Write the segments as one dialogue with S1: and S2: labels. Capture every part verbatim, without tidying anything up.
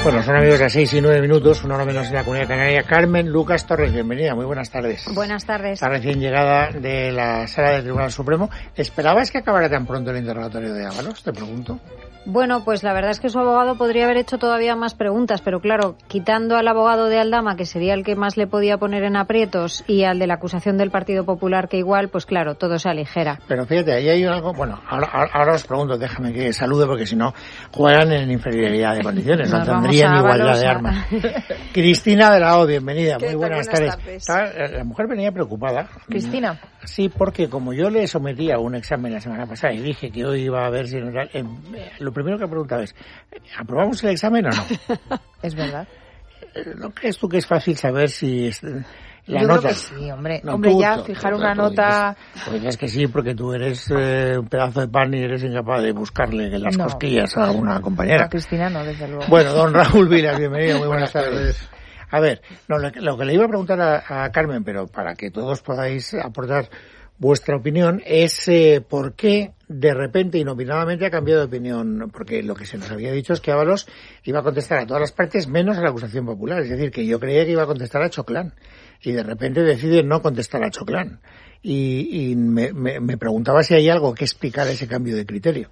S1: Bueno, son amigos de las seis y nueve minutos, una hora menos en la Comunidad Canaria. Carmen Lucas Torres, bienvenida, muy buenas tardes.
S2: Buenas tardes.
S1: Está recién llegada de la sala del Tribunal Supremo. ¿Esperabas que acabara tan pronto el interrogatorio de Ábalos? Te pregunto.
S2: Bueno, pues la verdad es que su abogado podría haber hecho todavía más preguntas, pero claro, quitando al abogado de Aldama, que sería el que más le podía poner en aprietos, y al de la acusación del Partido Popular, que igual, pues claro, todo se aligera.
S1: Pero fíjate, ahí hay algo, bueno, ahora, ahora os pregunto, déjame que salude, porque si no, juegan en inferioridad de condiciones, no tendrían igualdad de armas. Cristina de la O, bienvenida, muy buenas, buenas tardes. tardes. La mujer venía preocupada.
S2: Cristina.
S1: Sí, porque como yo le sometí a un examen la semana pasada y dije que hoy iba a ver si... Eh, lo primero que he preguntado es, ¿aprobamos el examen o no?
S2: Es verdad.
S1: ¿No crees tú que es fácil saber si... Es, la
S3: yo
S1: nota?
S3: Creo que sí, hombre.
S1: No,
S3: hombre,
S1: tú,
S3: ya
S1: tú,
S3: fijar
S1: tú,
S3: una
S1: tú,
S3: nota...
S1: Pues dices que sí, porque tú eres eh, un pedazo de pan y eres incapaz de buscarle las
S3: no,
S1: cosquillas a una compañera.
S3: A Cristina no, desde luego.
S1: Bueno, don Raúl Vilas, bienvenido, muy buenas tardes. A ver, no, lo, lo que le iba a preguntar a, a Carmen, pero para que todos podáis aportar vuestra opinión, es eh, por qué de repente, inopinadamente, ha cambiado de opinión, porque lo que se nos había dicho es que Ábalos iba a contestar a todas las partes menos a la acusación popular, es decir, que yo creía que iba a contestar a Choclán, y de repente decide no contestar a Choclán, y, y me, me, me preguntaba si hay algo que explicar ese cambio de criterio.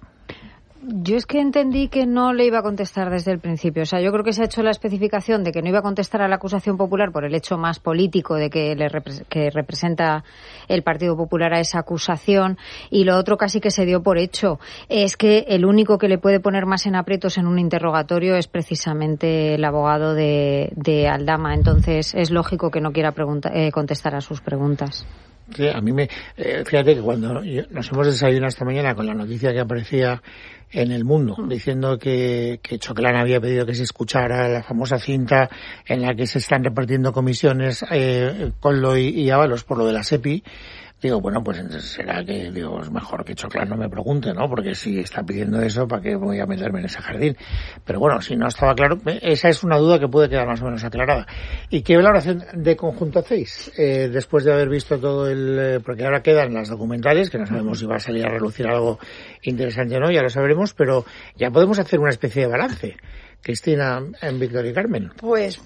S2: Yo es que entendí que no le iba a contestar desde el principio. O sea, yo creo que se ha hecho la especificación de que no iba a contestar a la acusación popular por el hecho más político de que le repre- que representa el Partido Popular a esa acusación, y lo otro casi que se dio por hecho. Es que el único que le puede poner más en aprietos en un interrogatorio es precisamente el abogado de, de Aldama. Entonces es lógico que no quiera pregunta- eh, contestar a sus preguntas.
S1: Sí, a mí me... Eh, fíjate que cuando yo, nos hemos desayunado esta mañana con la noticia que aparecía en El Mundo, diciendo que, que Choclán había pedido que se escuchara la famosa cinta en la que se están repartiendo comisiones eh, Coldo y, y Ábalos por lo de la SEPI, digo, bueno, pues será que, digo, es mejor que Choclán no me pregunte, ¿no? Porque si está pidiendo eso, ¿para qué voy a meterme en ese jardín? Pero bueno, si no estaba claro, esa es una duda que puede quedar más o menos aclarada. ¿Y qué valoración de conjunto hacéis eh, después de haber visto todo el... Eh, porque ahora quedan las documentales, que no sabemos si va a salir a relucir algo interesante o no, ya lo sabremos, pero ya podemos hacer una especie de balance. Cristina, en Victoria y Carmen.
S4: Pues...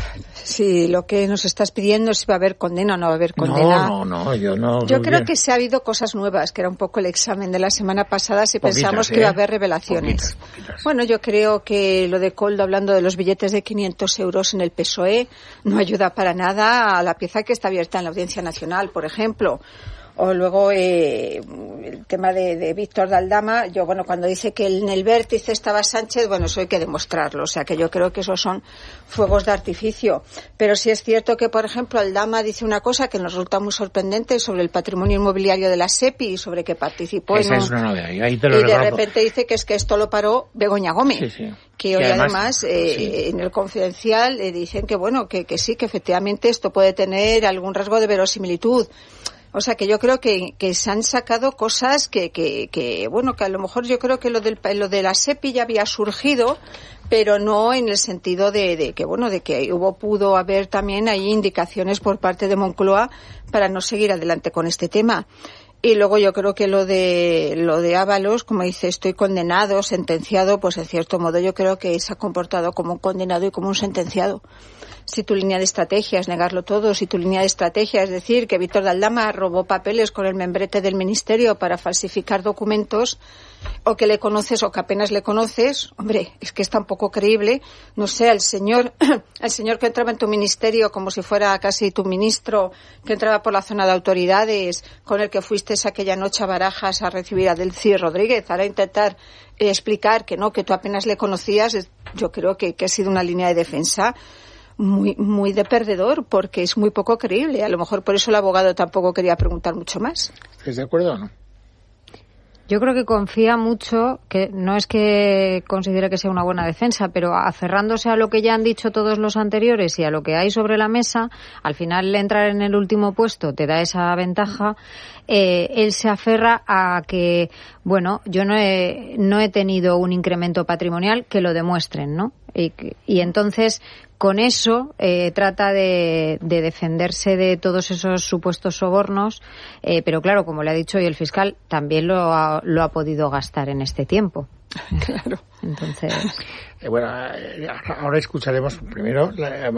S4: Sí, lo que nos estás pidiendo es si va a haber condena o no va a haber condena.
S1: No, no, no, yo no.
S4: Yo creo que sí ha habido cosas nuevas, que era un poco el examen de la semana pasada, si poquitas, pensamos que ¿eh? iba a haber revelaciones. Poquitas, poquitas. Bueno, yo creo que lo de Coldo, hablando de los billetes de quinientos euros en el P S O E, no ayuda para nada a la pieza que está abierta en la Audiencia Nacional, por ejemplo. O luego eh, el tema de, de Víctor de Aldama, yo, bueno, cuando dice que en el vértice estaba Sánchez, bueno, eso hay que demostrarlo. O sea, que yo creo que esos son fuegos de artificio. Pero sí es cierto que, por ejemplo, Aldama dice una cosa que nos resulta muy sorprendente sobre el patrimonio inmobiliario de la SEPI y sobre que participó
S1: Esa
S4: en un...
S1: es una novedad. Y, ahí te lo
S4: y de repente dice que es que esto lo paró Begoña Gómez.
S1: Sí, sí.
S4: Que hoy además, además eh, sí. en el Confidencial eh, dicen que, bueno, que, que sí, que efectivamente esto puede tener algún rasgo de verosimilitud. O sea, que yo creo que, que se han sacado cosas que, que, que, bueno, que a lo mejor yo creo que lo del, lo de la SEPI ya había surgido, pero no en el sentido de, de que, bueno, de que hubo, pudo haber también ahí indicaciones por parte de Moncloa para no seguir adelante con este tema. Y luego yo creo que lo de, lo de Ábalos, como dice, estoy condenado, sentenciado, pues en cierto modo yo creo que se ha comportado como un condenado y como un sentenciado. Si tu línea de estrategia es negarlo todo, si tu línea de estrategia es decir que Víctor de Aldama robó papeles con el membrete del ministerio para falsificar documentos, o que le conoces o que apenas le conoces, hombre, es que es tan poco creíble. No sé, el señor, el señor que entraba en tu ministerio como si fuera casi tu ministro, que entraba por la zona de autoridades, con el que fuiste aquella noche a Barajas a recibir a Delcy Rodríguez, para intentar eh, explicar que no, que tú apenas le conocías, yo creo que, que ha sido una línea de defensa muy muy de perdedor, porque es muy poco creíble. A lo mejor por eso el abogado tampoco quería preguntar mucho más.
S1: ¿Estás de acuerdo o no?
S2: Yo creo que confía mucho, que no es que considere que sea una buena defensa, pero aferrándose a lo que ya han dicho todos los anteriores y a lo que hay sobre la mesa, al final entrar en el último puesto te da esa ventaja. Eh, él se aferra a que, bueno, yo no he, no he tenido un incremento patrimonial, que lo demuestren, ¿no? Y, y entonces, con eso, eh, trata de, de defenderse de todos esos supuestos sobornos, eh, pero claro, como le ha dicho hoy el fiscal, también lo ha, lo ha podido gastar en este tiempo.
S4: Claro.
S2: Entonces...
S1: Eh, bueno, eh, ahora escucharemos primero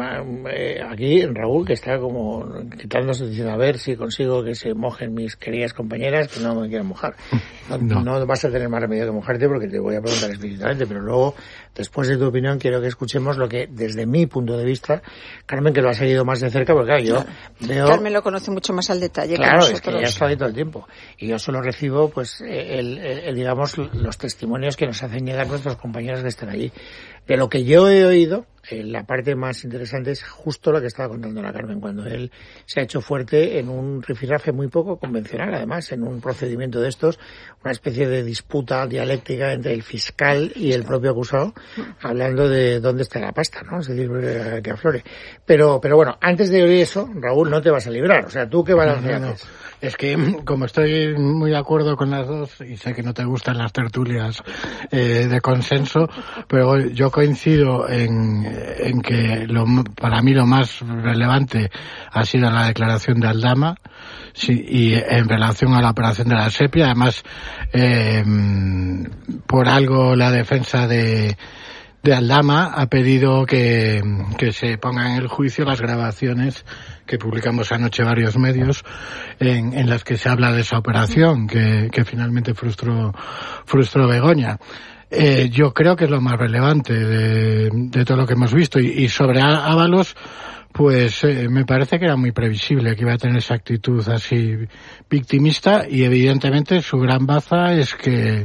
S1: eh, aquí Raúl, que está como quitándose, diciendo a ver si consigo que se mojen mis queridas compañeras que no me quieren mojar. No, no. no vas a tener más remedio que mojarte porque te voy a preguntar explícitamente, pero luego, después de tu opinión, quiero que escuchemos lo que, desde mi punto de vista, Carmen, que lo ha seguido más de cerca, porque claro, yo claro. veo...
S4: Carmen lo conoce mucho más al detalle
S1: claro,
S4: que nosotros.
S1: Es que ya está ahí todo el tiempo. Y yo solo recibo, pues, el, el, el, digamos, los testimonios que nos hacen llegar nuestros compañeros que están allí. De lo que yo he oído, eh, la parte más interesante es justo lo que estaba contando la Carmen, cuando él se ha hecho fuerte en un rifirrafe muy poco convencional, además, en un procedimiento de estos, una especie de disputa dialéctica entre el fiscal y el propio acusado, hablando de dónde está la pasta, ¿no? Es decir, que aflore. Pero, pero bueno, antes de oír eso, Raúl, no te vas a librar. O sea, ¿tú qué balance
S3: no, no, no.
S1: haces?
S3: Es que, como estoy muy de acuerdo con las dos, y sé que no te gustan las tertulias eh, de consenso, pero yo coincido en, en que lo, para mí lo más relevante ha sido la declaración de Aldama, sí, y en relación a la operación de la Sepia, además, eh, por algo la defensa de de Aldama ha pedido que, que se pongan en el juicio las grabaciones que publicamos anoche varios medios en, en las que se habla de esa operación que, que finalmente frustró, frustró Begoña. Eh, yo creo que es lo más relevante de, de todo lo que hemos visto. Y, y sobre Ábalos, pues eh, me parece que era muy previsible que iba a tener esa actitud así victimista, y evidentemente su gran baza es que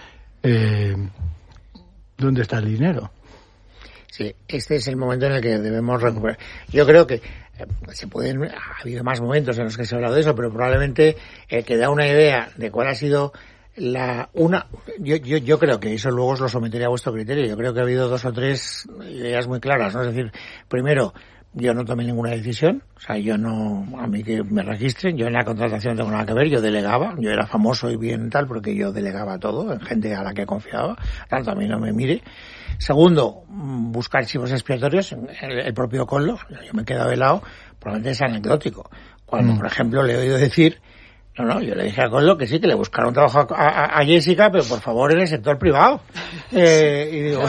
S3: eh, ¿dónde está el dinero?
S1: Sí, este es el momento en el que debemos recuperar. Yo creo que eh, se pueden, ha habido más momentos en los que se ha hablado de eso, pero probablemente el que da una idea de cuál ha sido la una, yo, yo, yo creo que eso luego os lo someteré a vuestro criterio. Yo creo que ha habido dos o tres ideas muy claras, ¿no? Es decir, primero, yo no tomé ninguna decisión, o sea, yo no, a mí que me registren, yo en la contratación no tengo nada que ver, yo delegaba, yo era famoso y bien tal porque yo delegaba todo en gente a la que confiaba, tanto a mí no me mire. Segundo, buscar archivos expiatorios, el, el propio Coldo, yo me he quedado de lado, probablemente es anecdótico. Cuando, mm. por ejemplo, le he oído decir, no, no, yo le dije a Coldo que sí, que le buscara un trabajo a, a, a Jessica, pero por favor en el sector privado. Eh, y digo,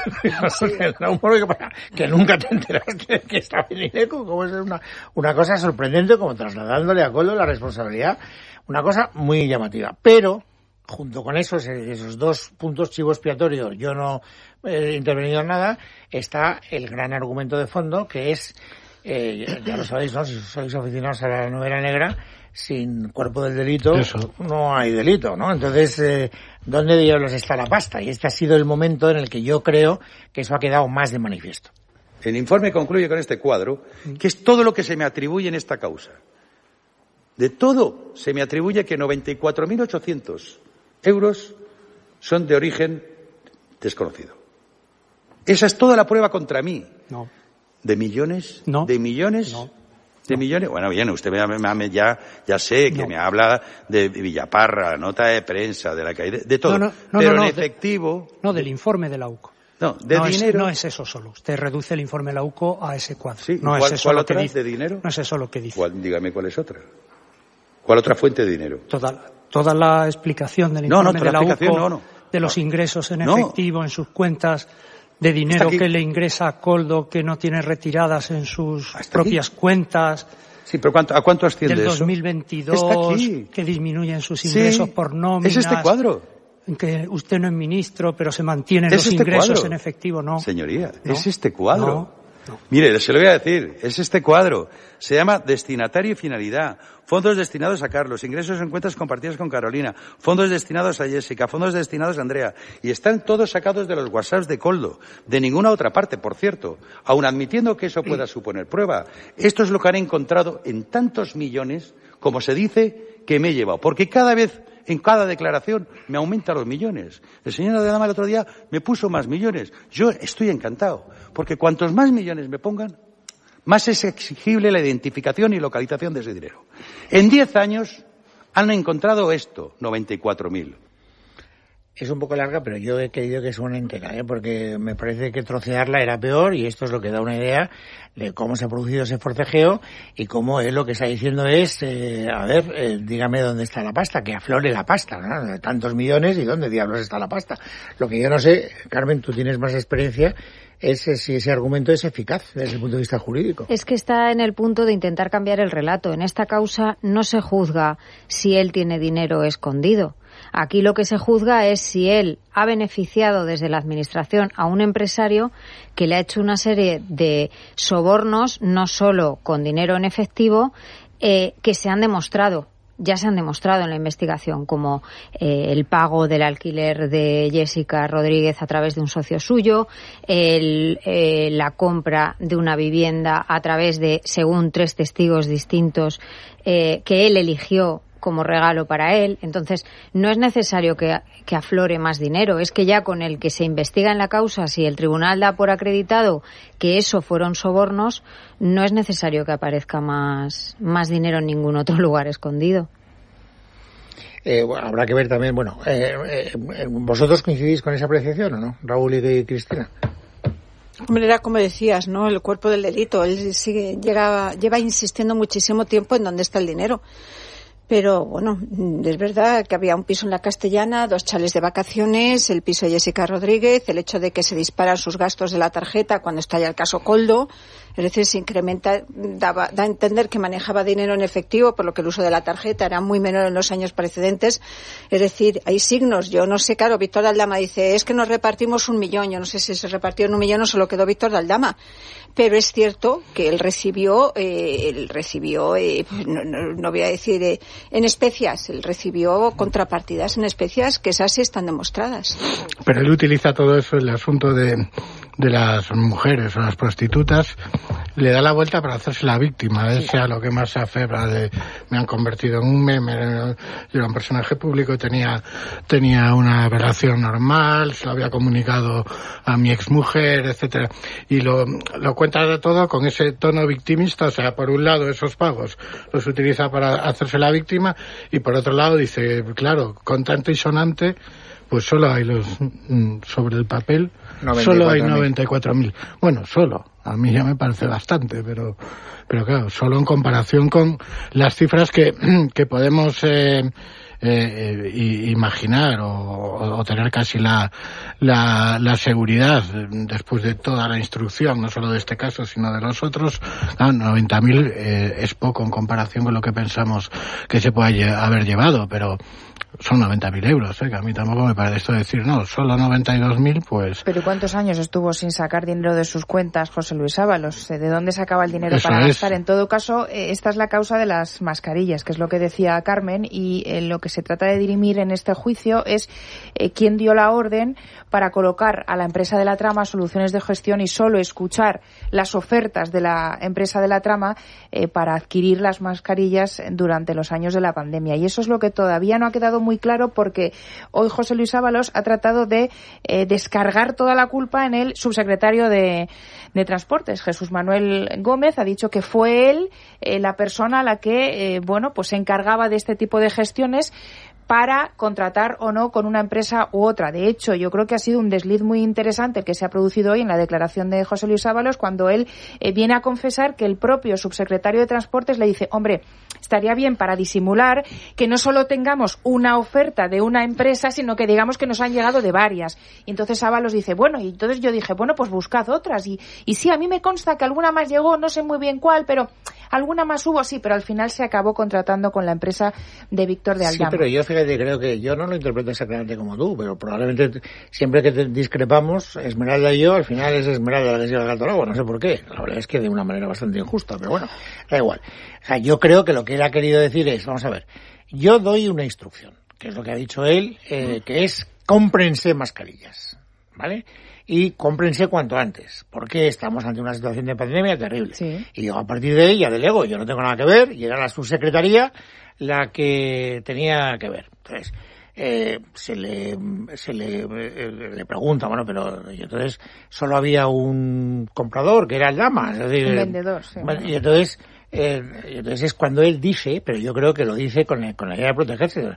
S1: que nunca te enteraste de que estaba en INECO, como es una, una cosa sorprendente, como trasladándole a Coldo la responsabilidad, una cosa muy llamativa. Pero, junto con esos, esos dos puntos chivo expiatorios, yo no he intervenido en nada, está el gran argumento de fondo, que es, eh, ya lo sabéis, ¿no? Si sois aficionados a la novela negra, sin cuerpo del delito Eso. no hay delito, ¿no? Entonces, eh, ¿dónde diablos está la pasta? Y este ha sido el momento en el que yo creo que eso ha quedado más de manifiesto.
S5: El informe concluye con este cuadro, que es todo lo que se me atribuye en esta causa. De todo se me atribuye que noventa y cuatro mil ochocientos euros son de origen desconocido. Esa es toda la prueba contra mí.
S6: No.
S5: ¿De millones?
S6: No.
S5: ¿De millones?
S6: No.
S5: ¿De millones? Bueno, bien, usted me, me, ya, ya sé que no. me habla de Villaparra, la nota de prensa, de la caída, de todo.
S6: No, no, no,
S5: pero
S6: no, no,
S5: en efectivo...
S6: De, no, del informe de la U C O.
S5: No, de
S6: no
S5: dinero...
S6: Es, no es eso solo. Usted reduce el informe de la U C O a ese cuadro.
S5: Sí,
S6: no
S5: ¿cuál,
S6: es eso
S5: ¿cuál
S6: lo
S5: otra
S6: que dice.
S5: de dinero?
S6: No es eso lo que dice.
S5: ¿Cuál, dígame cuál es otra. ¿Cuál otra fuente de dinero?
S6: Toda, toda la explicación del
S5: no,
S6: informe
S5: no,
S6: de la U C O,
S5: no, no,
S6: de los
S5: no.
S6: ingresos en
S5: no.
S6: efectivo en sus cuentas, de dinero que le ingresa a Coldo que no tiene retiradas en sus propias aquí. cuentas...
S5: Sí, pero ¿cuánto, ¿a cuánto asciende
S6: del
S5: eso?
S6: dos mil veintidós, que disminuyen sus ingresos
S5: sí,
S6: por nóminas.
S5: es este cuadro.
S6: Que usted no es ministro, pero se mantienen
S5: ¿Es
S6: los
S5: este
S6: ingresos
S5: cuadro?
S6: en efectivo, no.
S5: Señoría,
S6: no.
S5: es este cuadro.
S6: No, no.
S5: Mire, se lo voy a decir, es este cuadro. Se llama destinatario y finalidad. Fondos destinados a Carlos, ingresos en cuentas compartidas con Carolina, fondos destinados a Jessica, fondos destinados a Andrea. Y están todos sacados de los WhatsApps de Coldo, de ninguna otra parte, por cierto. Aun admitiendo que eso pueda suponer prueba. Esto es lo que han encontrado en tantos millones, como se dice, que me he llevado. Porque cada vez, en cada declaración, me aumenta los millones. El señor Aldama el otro día me puso más millones. Yo estoy encantado, porque cuantos más millones me pongan, más es exigible la identificación y localización de ese dinero. En diez años han encontrado esto, noventa y cuatro mil.
S1: es un poco larga, pero yo he querido que sea una entera, ¿eh? Porque me parece que trocearla era peor y esto es lo que da una idea de cómo se ha producido ese forcejeo y cómo él lo que está diciendo es, eh, a ver, eh, dígame dónde está la pasta, que aflore la pasta, ¿no? Tantos millones y dónde diablos está la pasta. Lo que yo no sé, Carmen, tú tienes más experiencia, es si ese argumento es eficaz desde el punto de vista jurídico.
S2: Es que está en el punto de intentar cambiar el relato. En esta causa no se juzga si él tiene dinero escondido. Aquí lo que se juzga es si él ha beneficiado desde la Administración a un empresario que le ha hecho una serie de sobornos, no solo con dinero en efectivo, eh, que se han demostrado. Ya se han demostrado en la investigación, como eh, el pago del alquiler de Jessica Rodríguez a través de un socio suyo, el, eh, la compra de una vivienda a través de, según tres testigos distintos, eh, que él eligió como regalo para él. Entonces, no es necesario que, que aflore más dinero. Es que ya con el que se investiga en la causa, si el tribunal da por acreditado que eso fueron sobornos, no es necesario que aparezca más, más dinero en ningún otro lugar escondido.
S1: Eh, bueno, habrá que ver también, bueno, eh, eh, ¿vosotros coincidís con esa apreciación o no, Raúl y Cristina?
S4: Hombre, era como decías, ¿no? El cuerpo del delito. Él sigue, llegaba, lleva insistiendo muchísimo tiempo en dónde está el dinero. Pero, bueno, es verdad que había un piso en la Castellana, dos chales de vacaciones, el piso de Jessica Rodríguez, el hecho de que se disparan sus gastos de la tarjeta cuando estalla el caso Koldo, es decir, se incrementa, daba, da a entender que manejaba dinero en efectivo, por lo que el uso de la tarjeta era muy menor en los años precedentes. Es decir, hay signos. Yo no sé, claro, Víctor de Aldama dice, es que nos repartimos un millón. Yo no sé si se repartió en un millón o solo quedó Víctor de Aldama. Pero es cierto que él recibió, eh, él recibió, eh, no, no, no voy a decir eh, en especias, él recibió contrapartidas en especias que esas sí están demostradas.
S3: Pero él utiliza todo eso, el asunto de, de las mujeres o las prostitutas, le da la vuelta para hacerse la víctima, él sea lo que más se aferra de me han convertido en un meme, yo era un personaje público, tenía tenía una relación normal, se lo había comunicado a mi exmujer, etcétera, y lo, lo cuenta de todo con ese tono victimista, o sea, por un lado esos pagos los utiliza para hacerse la víctima y por otro lado dice, claro, contante y sonante, pues solo hay los sobre el papel solo hay noventa y cuatro mil. Bueno, solo, a mí ya me parece bastante, pero pero claro, solo en comparación con las cifras que que podemos eh, eh, imaginar o, o tener casi la, la la seguridad después de toda la instrucción, no solo de este caso sino de los otros. Claro, noventa mil eh, es poco en comparación con lo que pensamos que se puede lle- haber llevado, pero son noventa mil euros, ¿eh? Que a mí tampoco me parece esto decir, no, solo noventa y dos mil, pues...
S7: ¿Pero cuántos años estuvo sin sacar dinero de sus cuentas José Luis Ábalos? ¿De dónde sacaba el dinero
S3: Eso
S7: para
S3: es.
S7: gastar? En todo caso, eh, esta es la causa de las mascarillas, que es lo que decía Carmen, y eh, lo que se trata de dirimir en este juicio es eh, quién dio la orden para colocar a la empresa de la trama soluciones de gestión y solo escuchar las ofertas de la empresa de la trama eh, para adquirir las mascarillas durante los años de la pandemia. Y eso es lo que todavía no ha quedado muy claro, porque hoy José Luis Ábalos ha tratado de eh, descargar toda la culpa en el subsecretario de, de Transportes, Jesús Manuel Gómez. Ha dicho que fue él eh, la persona a la que eh, bueno, pues se encargaba de este tipo de gestiones para contratar o no con una empresa u otra. De hecho, yo creo que ha sido un desliz muy interesante el que se ha producido hoy en la declaración de José Luis Ábalos, cuando él eh, viene a confesar que el propio subsecretario de Transportes le dice, hombre, estaría bien para disimular que no solo tengamos una oferta de una empresa, sino que digamos que nos han llegado de varias. Y entonces Ábalos dice, bueno, y entonces yo dije, bueno, pues buscad otras. Y, y sí, a mí me consta que alguna más llegó, no sé muy bien cuál, pero alguna más hubo, sí, pero al final se acabó contratando con la empresa de Víctor de Aldama.
S1: Sí, pero yo fíjate, creo que yo no lo interpreto exactamente como tú, pero probablemente siempre que te discrepamos, Esmeralda y yo, al final es Esmeralda la que se lleva el gato al agua, no sé por qué. La verdad es que de una manera bastante injusta, pero bueno, da igual. O sea, yo creo que lo que él ha querido decir es, vamos a ver, yo doy una instrucción, que es lo que ha dicho él, eh, que es cómprense mascarillas, ¿vale? Y cómprense cuanto antes, porque estamos ante una situación de pandemia terrible.
S7: Sí.
S1: Y yo a partir de ahí ya delego, yo no tengo nada que ver, y era la subsecretaría la que tenía que ver. Entonces, eh, se le se le, eh, le pregunta, bueno, pero y entonces solo había un comprador, que era el Aldama, es decir,
S7: un vendedor, sí.
S1: Bueno, y entonces, eh, y entonces es cuando él dice, pero yo creo que lo dice con, con la idea de protegerse.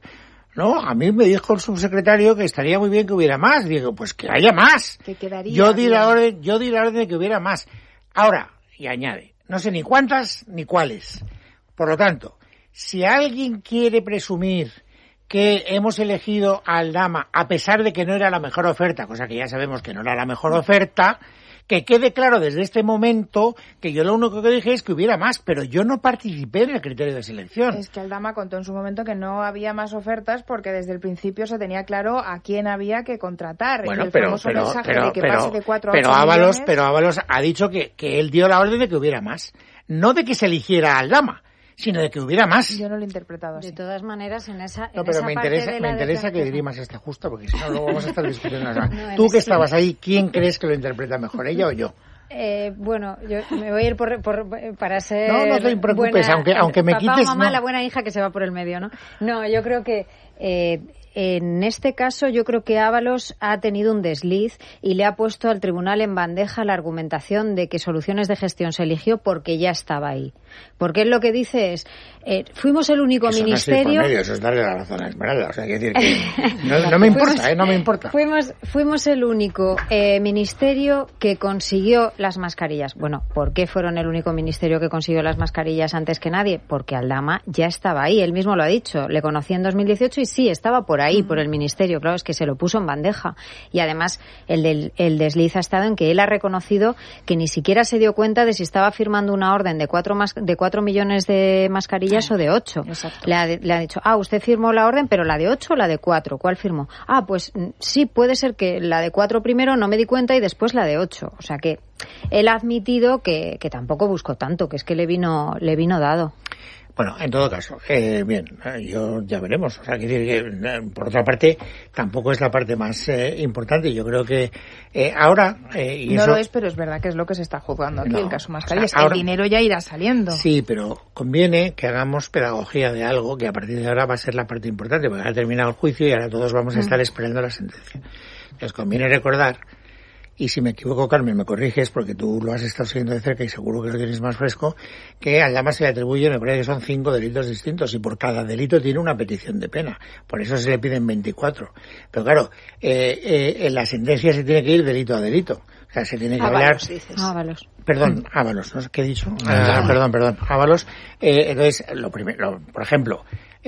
S1: No, a mí me dijo el subsecretario que estaría muy bien que hubiera más. Digo, pues que haya más.
S7: Que quedaría
S1: yo di
S7: bien.
S1: la orden, yo di la orden de que hubiera más. Ahora, y añade, no sé ni cuántas ni cuáles. Por lo tanto, si alguien quiere presumir que hemos elegido a Aldama a pesar de que no era la mejor oferta, cosa que ya sabemos que no era la mejor oferta, que quede claro desde este momento que yo lo único que dije es que hubiera más, pero yo no participé en el criterio de selección.
S7: Es que Aldama contó en su momento que no había más ofertas porque desde el principio se tenía claro a quién había que contratar.
S1: Bueno,
S7: y el
S1: pero,
S7: famoso
S1: pero,
S7: mensaje
S1: pero,
S7: de que
S1: pero,
S7: pase de cuatro a
S1: pero
S7: ocho
S1: Ábalos,
S7: millones...
S1: pero Ábalos ha dicho que, que él dio la orden de que hubiera más, no de que se eligiera a Aldama, sino de que hubiera más.
S7: Yo no lo he interpretado así.
S2: De todas maneras, en esa, en
S1: No, pero
S2: esa
S1: me
S2: parte
S1: interesa,
S2: de
S1: me
S2: la
S1: interesa que
S2: declaración-
S1: dirimas esta justa, porque si no luego vamos a estar discutiendo. O sea,
S2: No,
S1: tú
S2: en
S1: que
S2: ese-
S1: estabas ahí, ¿quién crees que lo interpreta mejor, ella o yo?
S2: Eh, bueno, yo me voy a ir por, por- para ser
S1: No, no te preocupes,
S2: buena-
S1: aunque- aunque me
S2: papá
S1: quites,
S2: o mamá,
S1: no.
S2: la buena hija que se va por el medio, ¿no? No, yo creo que eh, en este caso yo creo que Ábalos ha tenido un desliz y le ha puesto al tribunal en bandeja la argumentación de que Soluciones de Gestión se eligió porque ya estaba ahí. Porque él lo que dice es, eh, fuimos el único
S1: Eso
S2: ministerio...
S1: no es ir por medio, eso es darle la razón a Esmeralda. O sea, quiero decir que no, no me importa,
S2: Fuimos-
S1: ¿eh? No me importa.
S2: Fuimos, fuimos el único eh, ministerio que consiguió las mascarillas. Bueno, ¿por qué fueron el único ministerio que consiguió las mascarillas antes que nadie? Porque Aldama ya estaba ahí, él mismo lo ha dicho. Le conocí en dos mil dieciocho y sí, estaba por ahí, por el ministerio. Claro, es que se lo puso en bandeja. Y además, el, del, el desliz ha estado en que él ha reconocido que ni siquiera se dio cuenta de si estaba firmando una orden de cuatro, mas, de cuatro millones de mascarillas o de ocho.
S7: Exacto.
S2: Le ha, le ha dicho, ah, usted firmó la orden, pero la de ocho o la de cuatro. ¿Cuál firmó? Ah, pues mm, sí, puede ser que la de cuatro primero no me di cuenta y después la de ocho. O sea que él ha admitido que, que tampoco buscó tanto, que es que le vino, le vino dado.
S1: Bueno, en todo caso, eh, bien, eh, yo ya veremos. O sea, quiero decir que, eh, por otra parte, tampoco es la parte más eh, importante. Yo creo que eh, ahora... Eh, y
S7: No
S1: eso,
S7: lo es, pero es verdad que es lo que se está juzgando aquí,
S1: No,
S7: el caso
S1: o
S7: mascarillas.
S1: sea, ahora-
S7: El dinero ya irá saliendo.
S1: Sí, pero conviene que hagamos pedagogía de algo que a partir de ahora va a ser la parte importante, porque ha terminado el juicio y ahora todos vamos a estar esperando la sentencia. Entonces conviene recordar, y si me equivoco, Carmen, me corriges, porque tú lo has estado siguiendo de cerca y seguro que lo tienes más fresco, que a Aldama se le atribuye, me parece que son cinco delitos distintos, y por cada delito tiene una petición de pena. Por eso se le piden veinticuatro. Pero claro, eh, eh, en la sentencia se tiene que ir delito a delito. O sea, se tiene que hablar...
S4: Ábalos, dices.
S2: Ábalos.
S1: Perdón, Ábalos, ¿no? ¿Qué he dicho? Ah, perdón, perdón, Ábalos. Eh, entonces, lo primero, por ejemplo,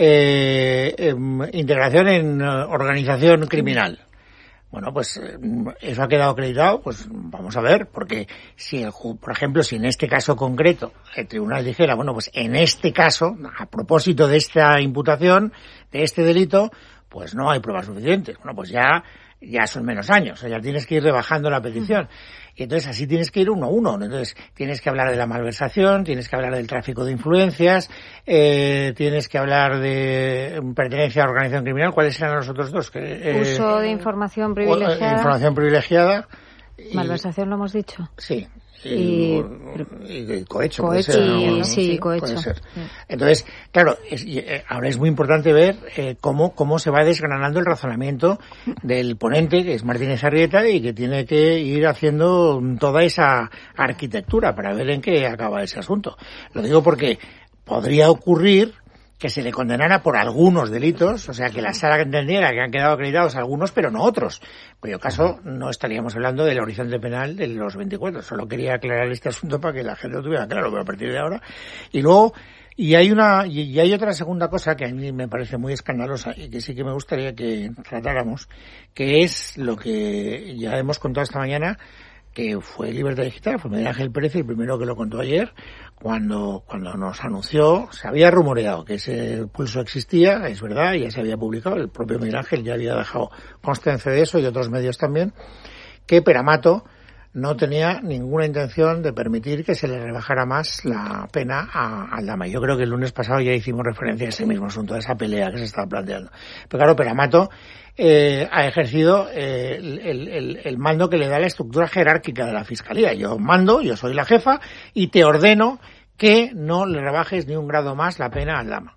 S1: eh, eh, integración en eh, organización criminal. Bueno, pues eh, eso ha quedado acreditado, pues vamos a ver, porque si el ju- por ejemplo, si en este caso concreto el tribunal dijera, bueno, pues en este caso, a propósito de esta imputación, de este delito, pues no hay pruebas suficientes. Bueno, pues ya ya son menos años, o sea, ya tienes que ir rebajando la petición. Y entonces así tienes que ir uno a uno, ¿no? Entonces tienes que hablar de la malversación, tienes que hablar del tráfico de influencias, eh, tienes que hablar de pertenencia a organización criminal. ¿Cuáles eran los otros dos? Que, eh,
S2: Uso de información
S1: o-
S2: privilegiada.
S1: Información privilegiada. Y-
S2: Malversación lo hemos dicho.
S1: Sí.
S2: Y-
S1: Y, y cohecho,
S2: Cohecho,
S1: puede ser, ¿no?
S2: y- sí, cohecho.
S1: Puede ser. Entonces, claro, es- y, eh, ahora es muy importante ver eh, cómo, cómo se va desgranando el razonamiento del ponente, que es Martínez Arrieta, y que tiene que ir haciendo toda esa arquitectura para ver en qué acaba ese asunto. Lo digo porque podría ocurrir que se le condenara por algunos delitos, o sea, que la sala entendiera que han quedado acreditados algunos, pero no otros. En cuyo caso, no estaríamos hablando del horizonte penal de los veinticuatro. Solo quería aclarar este asunto para que la gente lo tuviera claro, pero a partir de ahora. Y luego, y hay una, y hay otra segunda cosa que a mí me parece muy escandalosa y que sí que me gustaría que tratáramos, que es lo que ya hemos contado esta mañana, que fue Libertad Digital, fue Miguel Ángel Pérez el primero que lo contó ayer, cuando cuando nos anunció, se había rumoreado que ese pulso existía, es verdad, ya se había publicado, el propio Miguel Ángel ya había dejado constancia de eso y otros medios también, que Peramato no tenía ninguna intención de permitir que se le rebajara más la pena a Aldama. Yo creo que el lunes pasado ya hicimos referencia a ese mismo asunto, a esa pelea que se estaba planteando. Pero claro, Peramato eh, ha ejercido eh, el, el, el, el mando que le da la estructura jerárquica de la Fiscalía. Yo mando, yo soy la jefa y te ordeno que no le rebajes ni un grado más la pena a Aldama.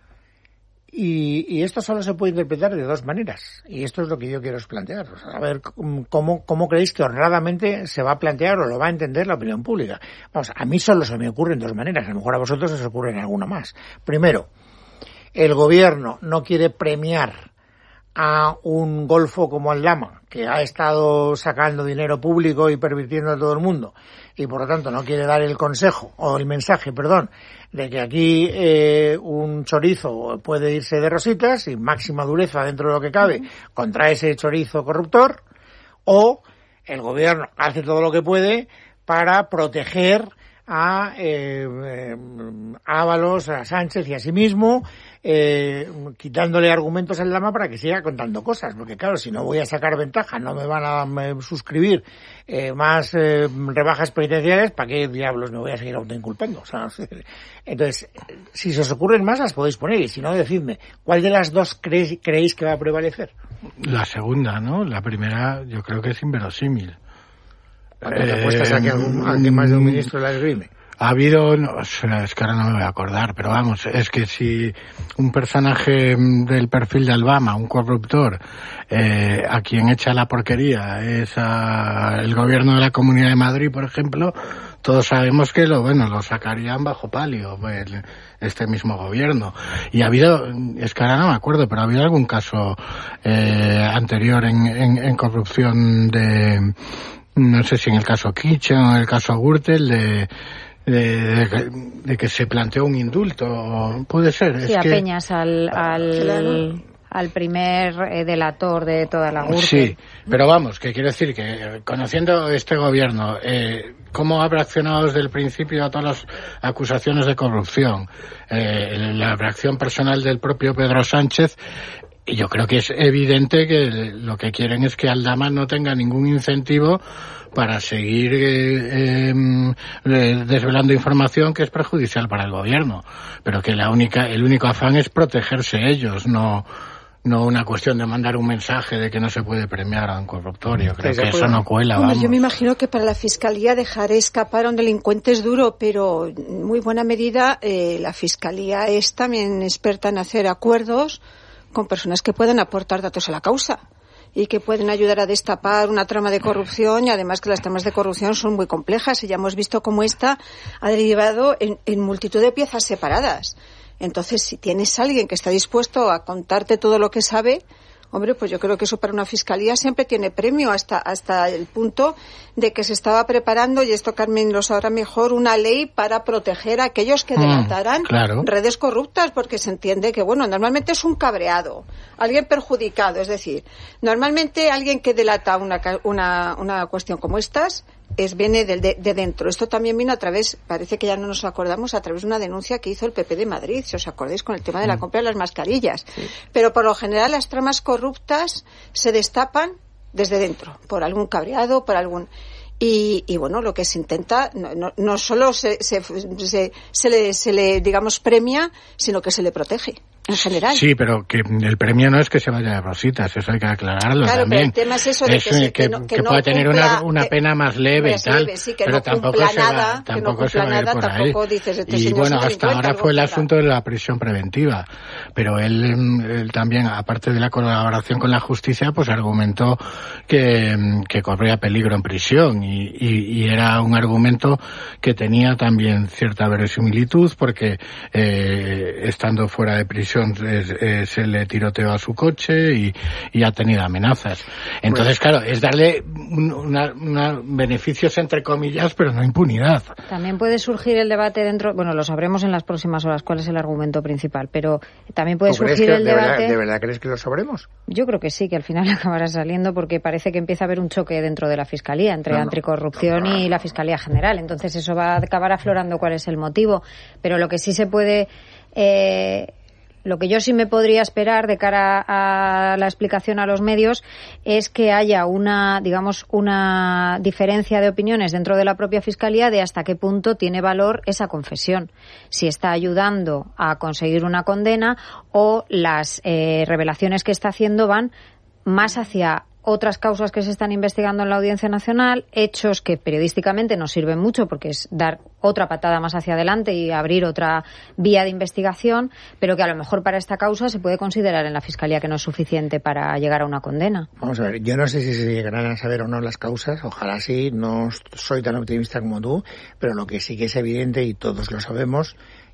S1: Y, y esto solo se puede interpretar de dos maneras. Y esto es lo que yo quiero plantear. O sea, a ver cómo, cómo creéis que honradamente se va a plantear o lo va a entender la opinión pública. Vamos, a mí solo se me ocurren dos maneras. A lo mejor a vosotros os ocurren alguna más. Primero, el gobierno no quiere premiar a un golfo como Aldama, que ha estado sacando dinero público y pervirtiendo a todo el mundo, y por lo tanto no quiere dar el consejo, o el mensaje, perdón, de que aquí eh, un chorizo puede irse de rositas y máxima dureza dentro de lo que cabe contra ese chorizo corruptor, o el gobierno hace todo lo que puede para proteger a eh, eh, Ábalos, a Sánchez y a sí mismo, eh, quitándole argumentos al Lama para que siga contando cosas, porque claro, si no voy a sacar ventaja, no me van a me, suscribir eh, más eh, rebajas penitenciarias, ¿para qué diablos me voy a seguir autoinculpando? O sea, entonces, si se os ocurren más, las podéis poner, y si no, decidme, ¿cuál de las dos creéis, creéis que va a prevalecer?
S3: La segunda, ¿no? La primera yo creo que es inverosímil.
S1: ¿A qué te apuestas a que, algún, a que más de un ministro la esgrime?
S3: Ha habido, no, es que ahora no me voy a acordar, pero vamos, es que si un personaje del perfil de Albama, un corruptor, eh, a quien echa la porquería es a el gobierno de la Comunidad de Madrid, por ejemplo, todos sabemos que lo, bueno, lo sacarían bajo palio el, este mismo gobierno. Y ha habido, es que ahora no me acuerdo, pero ha habido algún caso eh, anterior en, en, en corrupción de, no sé si en el caso Kitchen o en el caso Gürtel, de, de, de, de que se planteó un indulto, puede ser.
S2: Sí,
S3: es
S2: a
S3: que,
S2: Peñas, al, al, claro. al primer eh, delator de toda la Gürtel.
S3: Sí, pero vamos, que quiero decir que conociendo este gobierno, eh, cómo ha reaccionado desde el principio a todas las acusaciones de corrupción, eh, la reacción personal del propio Pedro Sánchez, y yo creo que es evidente que lo que quieren es que Aldama no tenga ningún incentivo para seguir eh, eh, desvelando información que es perjudicial para el gobierno, pero que la única, el único afán es protegerse ellos, no no una cuestión de mandar un mensaje de que no se puede premiar a un corruptor. Yo creo que eso no cuela.
S4: Hombre,
S3: vamos.
S4: Yo me imagino que para la Fiscalía dejar escapar a un delincuente es duro, pero en muy buena medida eh, la Fiscalía es también experta en hacer acuerdos con personas que pueden aportar datos a la causa y que pueden ayudar a destapar una trama de corrupción, y además que las tramas de corrupción son muy complejas y ya hemos visto cómo esta ha derivado en, en multitud de piezas separadas. Entonces, si tienes a alguien que está dispuesto a contarte todo lo que sabe, hombre, pues yo creo que eso para una fiscalía siempre tiene premio, hasta hasta el punto de que se estaba preparando, y esto Carmen lo sabrá mejor, una ley para proteger a aquellos que delataran
S3: mm, claro.
S4: redes corruptas, porque se entiende que, bueno, normalmente es un cabreado, alguien perjudicado, es decir, normalmente alguien que delata una una, una cuestión como estas es viene de, de, de dentro. Esto también vino a través, parece que ya no nos acordamos, a través de una denuncia que hizo el P P de Madrid, si os acordáis, con el tema de la compra de las mascarillas. Sí. Pero por lo general las tramas corruptas se destapan desde dentro, por algún cabreado, por algún... Y, y bueno, lo que se intenta, no, no, no solo se, se, se, se, le, se le, digamos, premia, sino que se le protege. En general.
S3: Sí, pero que el premio no es que se vaya de rositas, eso hay que aclararlo
S4: claro,
S3: también.
S4: Pero el tema es eso de
S3: es
S4: que, se,
S3: que,
S4: que, no, que,
S3: que
S4: no
S3: pueda tener
S4: cumpla,
S3: una, una
S4: que,
S3: pena más leve y tal,
S4: leve, sí, que
S3: pero
S4: no
S3: tampoco se
S4: nada,
S3: va, tampoco
S4: no
S3: se va a ir
S4: nada,
S3: por
S4: tampoco
S3: ahí.
S4: Dices, este
S3: y bueno, hasta ahora fue el
S4: para...
S3: asunto de la prisión preventiva, pero él, él también, aparte de la colaboración con la justicia, pues argumentó que, que corría peligro en prisión, y, y, y era un argumento que tenía también cierta verosimilitud, porque eh, estando fuera de prisión eh, eh, se le tiroteó a su coche y, y ha tenido amenazas. Entonces, bueno, claro, es darle un, una, una beneficios entre comillas, pero no impunidad.
S2: También puede surgir el debate dentro, bueno, lo sabremos en las próximas horas cuál es el argumento principal, pero también puede surgir
S1: que,
S2: el
S1: de
S2: debate...
S1: Verdad, ¿De verdad crees que lo sabremos?
S2: Yo creo que sí, que al final acabará saliendo, porque parece que empieza a haber un choque dentro de la Fiscalía, entre no, no, anticorrupción no, no, no. y la Fiscalía General. Entonces eso va a acabar aflorando cuál es el motivo. Pero lo que sí se puede... Eh, Lo que yo sí me podría esperar de cara a la explicación a los medios es que haya una, digamos, una diferencia de opiniones dentro de la propia Fiscalía de hasta qué punto tiene valor esa confesión. Si está ayudando a conseguir una condena o las eh, revelaciones que está haciendo van más hacia otras causas que se están investigando en la Audiencia Nacional, hechos que periodísticamente nos sirven mucho porque es dar otra patada más hacia adelante y abrir otra vía de investigación, pero que a lo mejor para esta causa se puede considerar en la Fiscalía que no es suficiente para llegar a una condena.
S1: Vamos a ver, yo no sé si se llegarán a saber o no las causas, ojalá sí, no soy tan optimista como tú, pero lo que sí que es evidente y todos lo sabemos,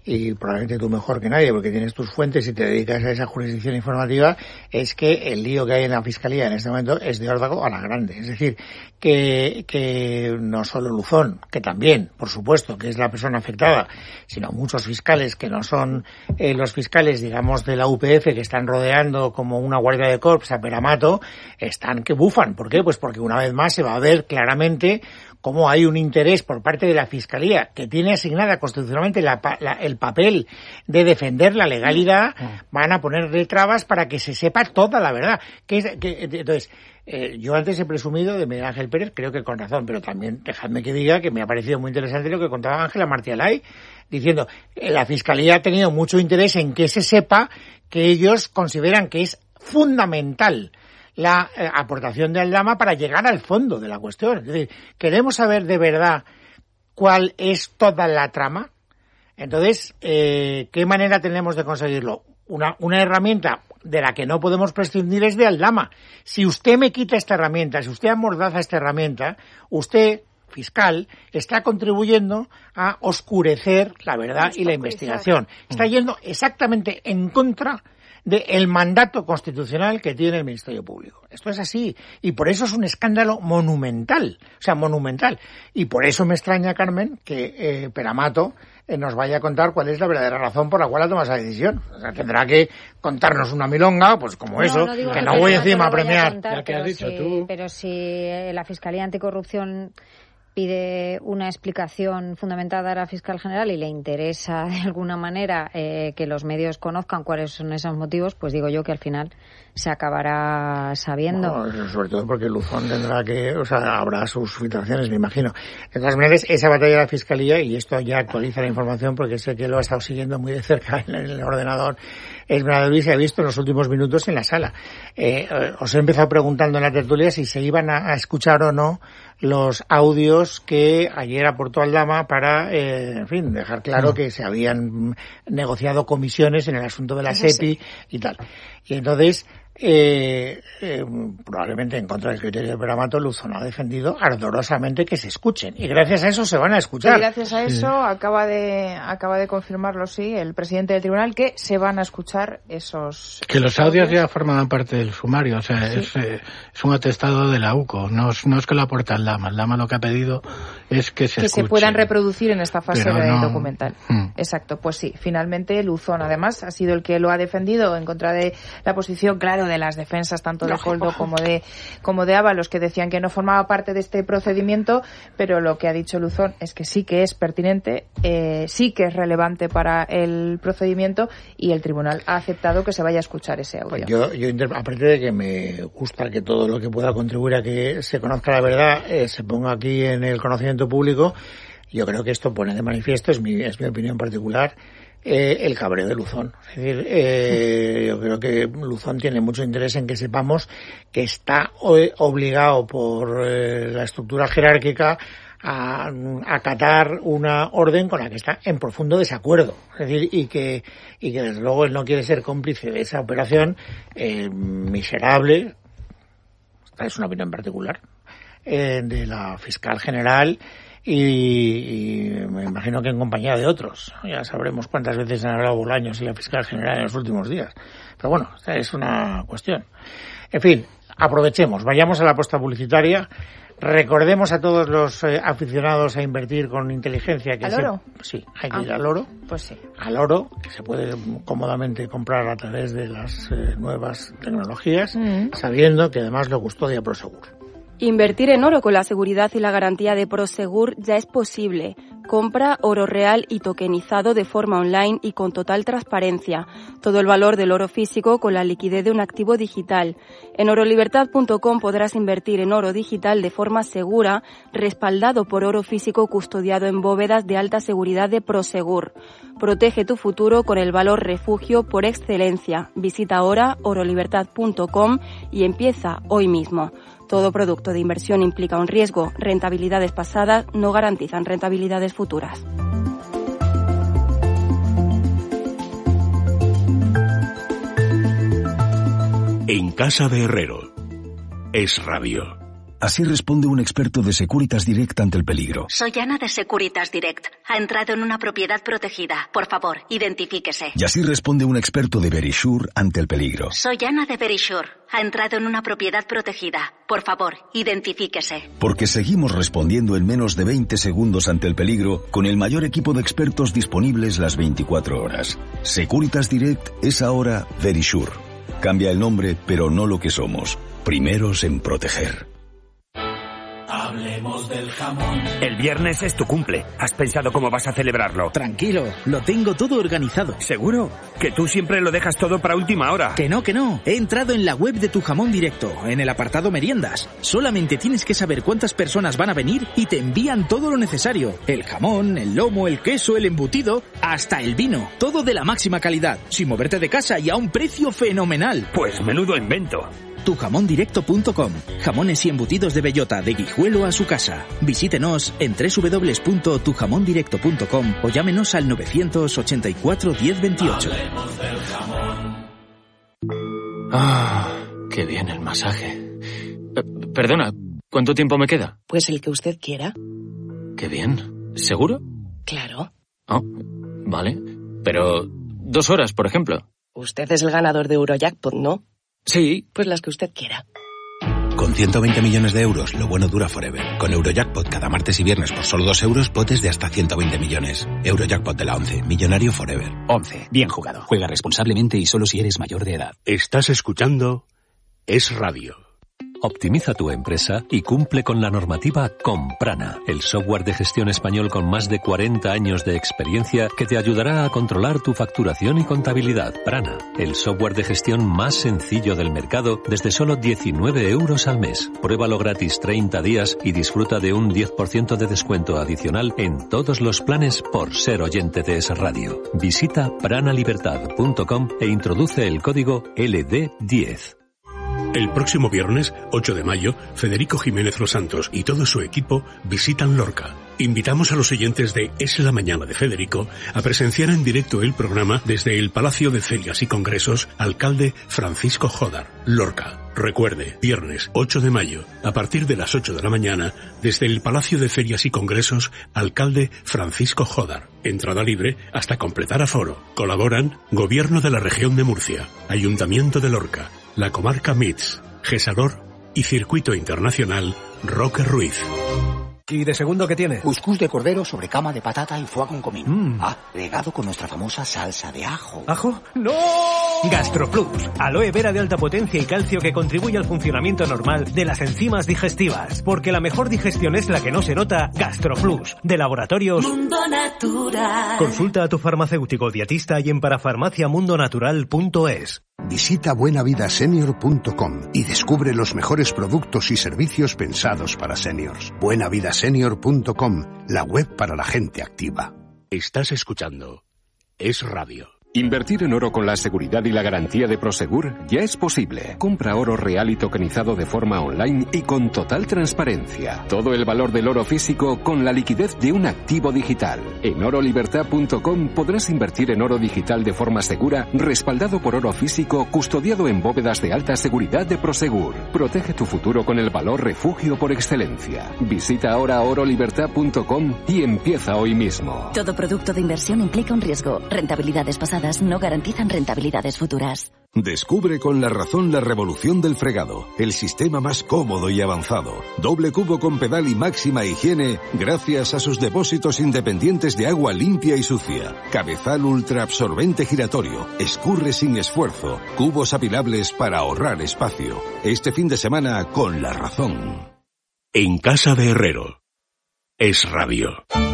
S1: y probablemente tú mejor que nadie, porque tienes tus fuentes y te dedicas a esa jurisdicción informativa, es que el lío que hay en la Fiscalía en este momento es de órdago a la grande. Es decir, que, que no solo Luzón, que también, por supuesto, que es la persona afectada, sino muchos fiscales que no son eh, los fiscales, digamos, de la U P F, que están rodeando como una guardia de corps a Peramato, están que bufan. ¿Por qué? Pues porque una vez más se va a ver claramente cómo hay un interés por parte de la Fiscalía, que tiene asignada constitucionalmente la, la, el papel de defender la legalidad, van a ponerle trabas para que se sepa toda la verdad. Que, que, entonces, eh, yo antes he presumido de Miguel Ángel Pérez, creo que con razón, pero también dejadme que diga que me ha parecido muy interesante lo que contaba Ángela Martialay, diciendo que la Fiscalía ha tenido mucho interés en que se sepa que ellos consideran que es fundamental la eh, aportación de Aldama para llegar al fondo de la cuestión. Es decir, queremos saber de verdad cuál es toda la trama. Entonces, eh, ¿qué manera tenemos de conseguirlo? Una, una herramienta de la que no podemos prescindir es de Aldama. Si usted me quita esta herramienta, si usted amordaza esta herramienta, usted, fiscal, está contribuyendo a oscurecer la verdad y la investigación. Está yendo exactamente en contra del mandato constitucional que tiene el Ministerio Público. Esto es así, y por eso es un escándalo monumental, o sea, monumental. Y por eso me extraña, Carmen, que eh, Peramato eh, nos vaya a contar cuál es la verdadera razón por la cual ha tomado esa decisión. O sea, tendrá que contarnos una milonga, pues como no, eso, no que, que no voy encima a premiar.
S2: A contar, que has dicho si, tú. Pero si eh, la Fiscalía Anticorrupción pide una explicación fundamentada a la fiscal general y le interesa de alguna manera eh, que los medios conozcan cuáles son esos motivos, pues digo yo que al final se acabará sabiendo.
S1: No, sobre todo porque Luzón tendrá que, o sea, habrá sus filtraciones, me imagino. De todas maneras, esa batalla de la Fiscalía, y esto ya actualiza la información porque sé que lo ha estado siguiendo muy de cerca en el ordenador, Esmeralda Luis, se ha visto en los últimos minutos en la sala. Eh, os he empezado preguntando en la tertulia si se iban a, a escuchar o no los audios que ayer aportó Aldama para, eh, en fin, dejar claro que se habían negociado comisiones en el asunto de la SEPI y tal. Y entonces, eh, eh, probablemente en contra del criterio de Peramato, Luzón ha defendido ardorosamente que se escuchen. Y gracias a eso se van a escuchar.
S7: Y gracias a eso sí. acaba de acaba de confirmarlo, sí, el presidente del tribunal, que se van a escuchar esos...
S3: Que los audios ya forman parte del sumario, o sea, sí. es, eh, es un atestado de la U C O, no es, no es que lo aporta Aldama. Aldama lo que ha pedido es que se
S7: Que
S3: escuche.
S7: se puedan reproducir en esta fase
S3: Pero
S7: de
S3: no...
S7: documental.
S3: Hmm.
S7: Exacto, pues sí, finalmente Luzón además ha sido el que lo ha defendido en contra de la posición, claro, de las defensas tanto de Koldo como de como de Ábalos, que decían que no formaba parte de este procedimiento, pero lo que ha dicho Luzón es que sí que es pertinente, eh, sí que es relevante para el procedimiento, y el tribunal ha aceptado que se vaya a escuchar ese audio.
S1: Pues yo, yo aparte de que me gusta que todo lo que pueda contribuir a que se conozca la verdad eh, se ponga aquí en el conocimiento público, yo creo que esto pone de manifiesto, es mi, es mi opinión particular, Eh, el cabreo de Luzón. Es decir, eh, yo creo que Luzón tiene mucho interés en que sepamos que está obligado por eh, la estructura jerárquica a acatar una orden con la que está en profundo desacuerdo. Es decir, y que, y que desde luego él no quiere ser cómplice de esa operación eh, miserable, esta es una opinión particular, eh, de la fiscal general, Y, y me imagino que en compañía de otros. Ya sabremos cuántas veces han hablado Bolaños y la fiscal general en los últimos días. Pero bueno, esta es una cuestión. En fin, aprovechemos, vayamos a la apuesta publicitaria. Recordemos a todos los eh, aficionados a invertir con inteligencia que
S7: ¿Al oro?
S1: Se, sí, hay que
S7: ah,
S1: ir al oro.
S7: Pues sí.
S1: Al oro, que se puede cómodamente comprar a través de las eh, nuevas tecnologías, mm. sabiendo que además lo custodia Prosegur.
S8: Invertir en oro con la seguridad y la garantía de Prosegur ya es posible. Compra oro real y tokenizado de forma online y con total transparencia. Todo el valor del oro físico con la liquidez de un activo digital. En orolibertad punto com podrás invertir en oro digital de forma segura, respaldado por oro físico custodiado en bóvedas de alta seguridad de Prosegur. Protege tu futuro con el valor refugio por excelencia. Visita ahora orolibertad punto com y empieza hoy mismo. Todo producto de inversión implica un riesgo. Rentabilidades pasadas no garantizan rentabilidades futuras.
S9: En casa de Herrero. Es Radio. Así responde un experto de Securitas Direct ante el peligro.
S10: Soy Ana de Securitas Direct. Ha entrado en una propiedad protegida. Por favor, identifíquese.
S9: Y así responde un experto de Verisure ante el peligro.
S10: Soy Ana de Verisure. Ha entrado en una propiedad protegida. Por favor, identifíquese.
S9: Porque seguimos respondiendo en menos de veinte segundos ante el peligro con el mayor equipo de expertos disponibles las veinticuatro horas. Securitas Direct es ahora Verisure. Cambia el nombre, pero no lo que somos. Primeros en proteger.
S11: Hablemos del jamón. El viernes es tu cumple. ¿Has pensado cómo vas a celebrarlo?
S12: Tranquilo, lo tengo todo organizado.
S11: ¿Seguro? Que tú siempre lo dejas todo para última hora.
S12: Que no, que no. He entrado en la web de Tu Jamón Directo, en el apartado meriendas. Solamente tienes que saber cuántas personas van a venir y te envían todo lo necesario. El jamón, el lomo, el queso, el embutido, hasta el vino. Todo de la máxima calidad, sin moverte de casa y a un precio fenomenal.
S11: Pues menudo invento.
S12: tu jamón directo punto com. Jamones y embutidos de bellota, de Guijuelo a su casa. Visítenos en doble u doble u doble u punto tu jamón directo punto com o llámenos al novecientos ochenta y cuatro diez veintiocho.
S11: Hablemos del jamón.
S13: Ah, qué bien el masaje. Eh, perdona, ¿cuánto tiempo me queda?
S14: Pues el que usted quiera.
S13: Qué bien. ¿Seguro?
S14: Claro.
S13: Oh, vale. Pero dos horas, por ejemplo.
S14: Usted es el ganador de Eurojackpot, ¿no?
S13: Sí.
S14: Pues las que usted quiera.
S15: Con ciento veinte millones de euros, lo bueno dura forever. Con Eurojackpot cada martes y viernes por solo dos euros, potes de hasta ciento veinte millones. Eurojackpot de la once, millonario forever.
S16: once. Bien jugado. Juega responsablemente y solo si eres mayor de edad.
S17: Estás escuchando Es Radio.
S18: Optimiza tu empresa y cumple con la normativa con Prana, el software de gestión español con más de cuarenta años de experiencia que te ayudará a controlar tu facturación y contabilidad. Prana, el software de gestión más sencillo del mercado desde solo diecinueve euros al mes. Pruébalo gratis treinta días y disfruta de un diez por ciento de descuento adicional en todos los planes por ser oyente de Es Radio. Visita prana libertad punto com e introduce el código L D diez.
S17: El próximo viernes, ocho de mayo, Federico Jiménez Los Santos y todo su equipo visitan Lorca. Invitamos a los oyentes de Es la Mañana de Federico a presenciar en directo el programa desde el Palacio de Ferias y Congresos Alcalde Francisco Jódar, Lorca. Recuerde, viernes ocho de mayo, a partir de las ocho de la mañana, desde el Palacio de Ferias y Congresos Alcalde Francisco Jódar. Entrada libre hasta completar aforo. Colaboran Gobierno de la Región de Murcia, Ayuntamiento de Lorca, la Comarca M I T S, Gesalor y Circuito Internacional Roque Ruiz.
S19: ¿Y de segundo qué tiene?
S20: Cuscús de cordero sobre cama de patata y foie con comino.
S19: Mm.
S20: Ah, regado con nuestra famosa salsa de ajo.
S19: ¿Ajo? ¡No! GastroPlus, aloe vera de alta potencia y calcio que contribuye al funcionamiento normal de las enzimas digestivas. Porque la mejor digestión es la que no se nota. GastroPlus, de Laboratorios
S10: Mundo Natural.
S19: Consulta a tu farmacéutico dietista y en parafarmacia mundo natural punto es.
S21: Visita buena vida senior punto com y descubre los mejores productos y servicios pensados para seniors. buena vida senior punto com, la web para la gente activa.
S17: Estás escuchando Es Radio.
S22: Invertir en oro con la seguridad y la garantía de Prosegur ya es posible. Compra oro real y tokenizado de forma online y con total transparencia. Todo el valor del oro físico con la liquidez de un activo digital. En oro libertad punto com podrás invertir en oro digital de forma segura, respaldado por oro físico, custodiado en bóvedas de alta seguridad de Prosegur. Protege tu futuro con el valor refugio por excelencia. Visita ahora oro libertad punto com y empieza hoy mismo.
S10: Todo producto de inversión implica un riesgo. Rentabilidades pasadas no garantizan rentabilidades futuras.
S9: Descubre con La Razón la revolución del fregado, el sistema más cómodo y avanzado. Doble cubo con pedal y máxima higiene gracias a sus depósitos independientes de agua limpia y sucia. Cabezal ultra absorbente giratorio, escurre sin esfuerzo, cubos apilables para ahorrar espacio. Este fin de semana con La Razón.
S17: En Casa de Herrero. Es Radio.